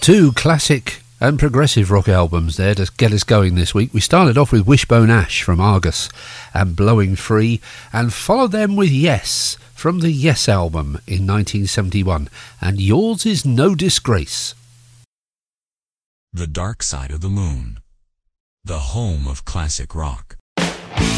Two classic and progressive rock albums there to get us going this week. We started off with Wishbone Ash from Argus and Blowing Free, and followed them with Yes from the Yes album in 1971, and Yours Is No Disgrace. The Dark Side of the Moon, the home of classic rock.